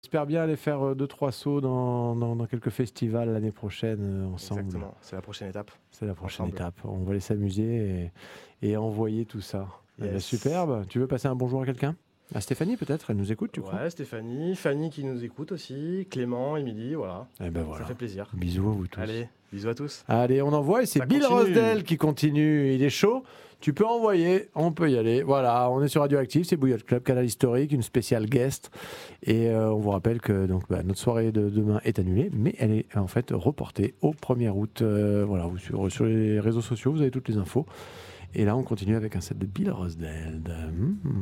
J'espère bien aller faire 2-3 sauts dans quelques festivals l'année prochaine ensemble. Exactement, c'est la prochaine étape. C'est la prochaine Ensemble. étape. On va aller s'amuser et envoyer tout ça. Eh ben, Yes. superbe. Tu veux passer un bonjour à quelqu'un? À Stéphanie peut-être? Elle nous écoute, tu crois? Ouais, Stéphanie, Fanny qui nous écoute aussi, Clément, Émilie, voilà. Eh ben voilà. Ça fait plaisir. Bisous à vous tous. Allez, bisous à tous. Allez, on envoie et c'est Ça Bill continue. Rosdell qui continue. Il est chaud. Tu peux envoyer, on peut y aller. Voilà, on est sur Radioactive, c'est Bouillotte Club, canal historique, une spéciale guest. Et on vous rappelle que donc, notre soirée de demain est annulée, mais elle est en fait reportée au 1er août. Voilà, sur les réseaux sociaux, vous avez toutes les infos. Et là, on continue avec un set de Bill Rosdell.